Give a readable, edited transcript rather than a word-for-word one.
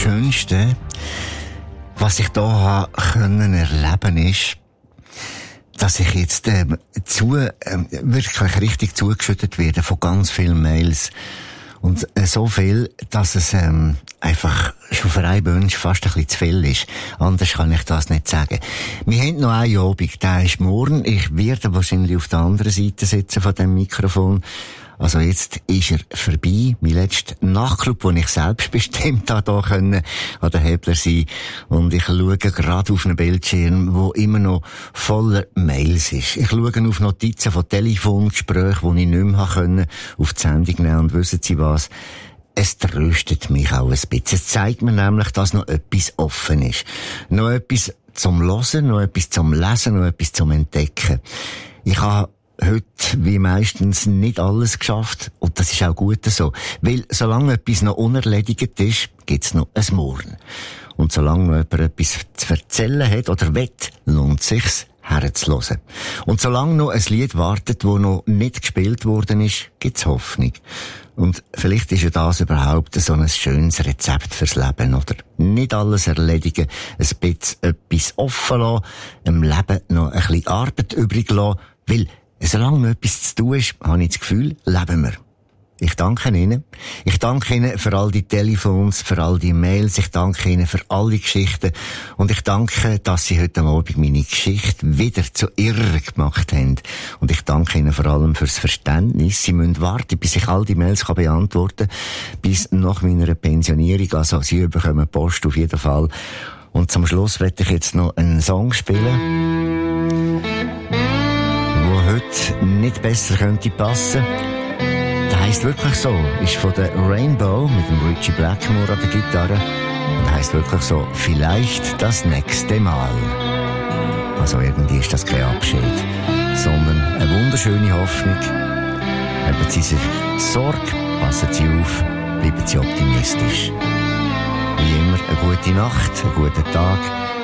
Schönste, was ich da können erleben ist, dass ich jetzt wirklich richtig zugeschüttet werde von ganz vielen Mails. Und so viel, dass es einfach schon für einen Wunsch fast ein bisschen zu viel ist. Anders kann ich das nicht sagen. Wir haben noch einen Abend, der ist morgen. Ich werde wahrscheinlich auf der anderen Seite sitzen von dem Mikrofon. Also jetzt ist er vorbei. Mein letzter Nachtclub, wo ich selbstbestimmt hier können, an der Hebler sein. Und ich schaue gerade auf einen Bildschirm, wo immer noch voller Mails ist. Ich schaue auf Notizen von Telefongesprächen, die ich nicht mehr können, auf die Sendung nehmen. Und wissen Sie was? Es tröstet mich auch ein bisschen. Es zeigt mir nämlich, dass noch etwas offen ist. Noch etwas zum Hören, noch etwas zum Lesen, noch etwas zum Entdecken. Ich habe heute, wie meistens, nicht alles geschafft. Und das ist auch gut so. Weil, solange etwas noch unerledigt ist, gibt's noch ein Morgen. Und solange noch jemand etwas zu erzählen hat oder will, lohnt sich's, herzuhören. Und solange noch ein Lied wartet, das noch nicht gespielt worden ist, gibt's Hoffnung. Und vielleicht ist ja das überhaupt so ein schönes Rezept fürs Leben, oder? Nicht alles erledigen, ein bisschen etwas offen lassen, im Leben noch ein bisschen Arbeit übrig lassen, weil solange noch etwas zu tun ist, habe ich das Gefühl, leben wir. Ich danke Ihnen. Ich danke Ihnen für all die Telefons, für all die Mails. Ich danke Ihnen für alle Geschichten. Und ich danke, dass Sie heute Abend meine Geschichte wieder zu Ihrer gemacht haben. Und ich danke Ihnen vor allem fürs Verständnis. Sie müssen warten, bis ich all die Mails beantworten kann, bis nach meiner Pensionierung. Also, Sie bekommen Post auf jeden Fall. Und zum Schluss werde ich jetzt noch einen Song spielen, der heute nicht besser könnte passen. Der heisst wirklich so, ist von der Rainbow mit dem Richie Blackmore an der Gitarre. Und der heisst wirklich so, vielleicht das nächste Mal. Also irgendwie ist das kein Abschied, sondern eine wunderschöne Hoffnung. Haben Sie sich Sorge, passen Sie auf, bleiben Sie optimistisch. Wie immer, eine gute Nacht, einen guten Tag.